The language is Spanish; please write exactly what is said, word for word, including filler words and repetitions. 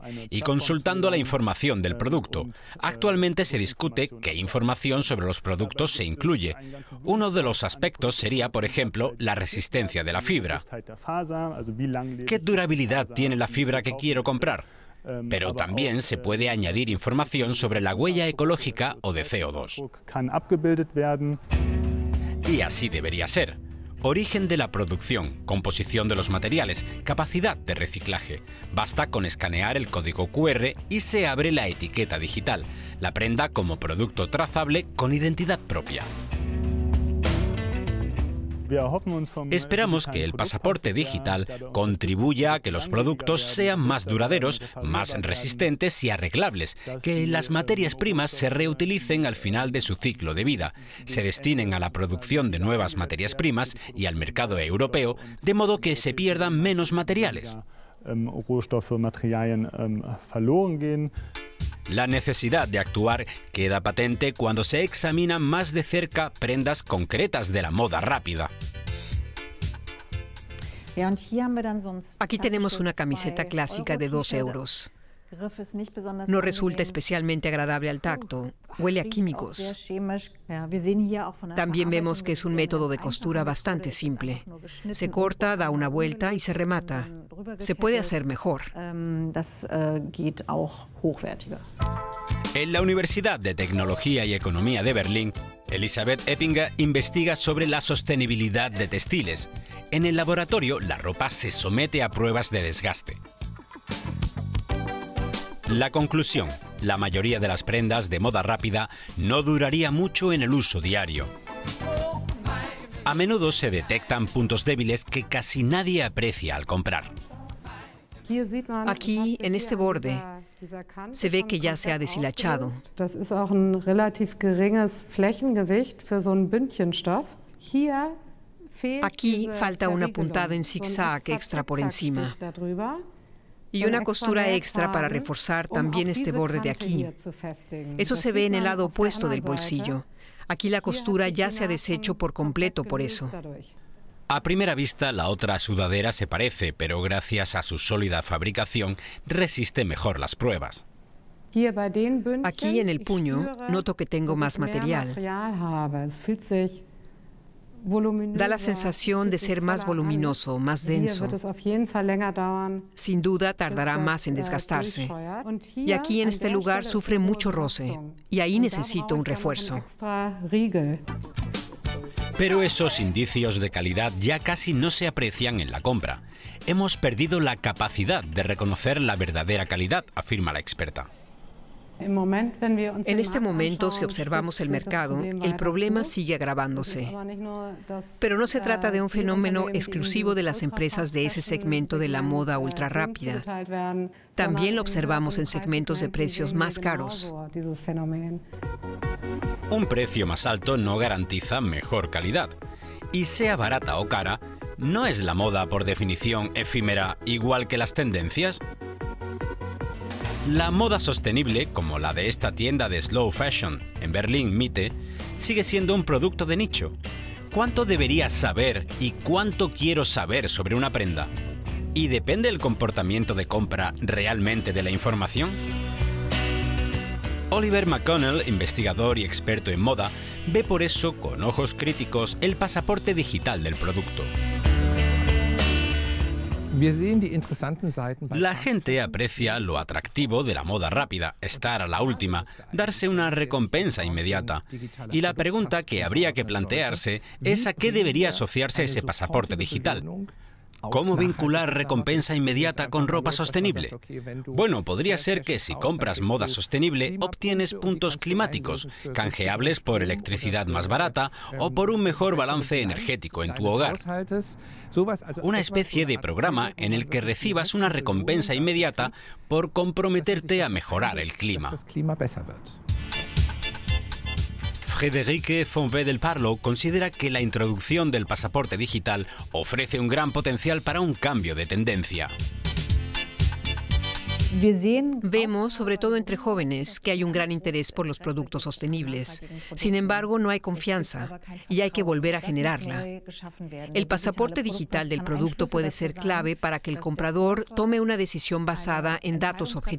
y consultando la información del producto. Actualmente se discute qué información sobre los productos se incluye. Uno de los aspectos sería, por ejemplo, la resistencia de la fibra. ¿Qué durabilidad tiene la fibra que quiero comprar? Pero también se puede añadir información sobre la huella ecológica o de C O dos. Y así debería ser. Origen de la producción, composición de los materiales, capacidad de reciclaje. Basta con escanear el código cu erre y se abre la etiqueta digital, la prenda como producto trazable con identidad propia. Esperamos que el pasaporte digital contribuya a que los productos sean más duraderos, más resistentes y arreglables, que las materias primas se reutilicen al final de su ciclo de vida, se destinen a la producción de nuevas materias primas y al mercado europeo, de modo que se pierdan menos materiales. La necesidad de actuar queda patente cuando se examinan más de cerca prendas concretas de la moda rápida. Aquí tenemos una camiseta clásica de dos euros. No resulta especialmente agradable al tacto, huele a químicos. También vemos que es un método de costura bastante simple. Se corta, da una vuelta y se remata. Se puede hacer mejor. En la Universidad de Tecnología y Economía de Berlín, Elisabeth Eppinger investiga sobre la sostenibilidad de textiles. En el laboratorio, la ropa se somete a pruebas de desgaste. La conclusión: la mayoría de las prendas de moda rápida no duraría mucho en el uso diario. A menudo se detectan puntos débiles que casi nadie aprecia al comprar. Aquí, en este borde, se ve que ya se ha deshilachado. Aquí falta una puntada en zigzag extra por encima y una costura extra para reforzar también este borde de aquí. Eso se ve en el lado opuesto del bolsillo. Aquí la costura ya se ha deshecho por completo por eso. A primera vista, la otra sudadera se parece, pero gracias a su sólida fabricación resiste mejor las pruebas. Aquí en el puño noto que tengo más material. Da la sensación de ser más voluminoso, más denso. Sin duda tardará más en desgastarse. Y aquí en este lugar sufre mucho roce, y ahí necesito un refuerzo. Pero esos indicios de calidad ya casi no se aprecian en la compra. Hemos perdido la capacidad de reconocer la verdadera calidad, afirma la experta. En este momento, si observamos el mercado, el problema sigue agravándose. Pero no se trata de un fenómeno exclusivo de las empresas de ese segmento de la moda ultra rápida. También lo observamos en segmentos de precios más caros. Un precio más alto no garantiza mejor calidad. Y sea barata o cara, ¿no es la moda por definición efímera igual que las tendencias? La moda sostenible, como la de esta tienda de slow fashion en Berlín Mitte, sigue siendo un producto de nicho. ¿Cuánto debería saber y cuánto quiero saber sobre una prenda? ¿Y depende el comportamiento de compra realmente de la información? Oliver McConnell, investigador y experto en moda, ve por eso con ojos críticos el pasaporte digital del producto. La gente aprecia lo atractivo de la moda rápida, estar a la última, darse una recompensa inmediata. Y la pregunta que habría que plantearse es a qué debería asociarse ese pasaporte digital. ¿Cómo vincular recompensa inmediata con ropa sostenible? Bueno, podría ser que si compras moda sostenible obtienes puntos climáticos, canjeables por electricidad más barata o por un mejor balance energético en tu hogar. Una especie de programa en el que recibas una recompensa inmediata por comprometerte a mejorar el clima. Friederike von Wedel-Parlow considera que la introducción del pasaporte digital ofrece un gran potencial para un cambio de tendencia. Vemos, sobre todo entre jóvenes, que hay un gran interés por los productos sostenibles. Sin embargo, no hay confianza y hay que volver a generarla. El pasaporte digital del producto puede ser clave para que el comprador tome una decisión basada en datos objetivos.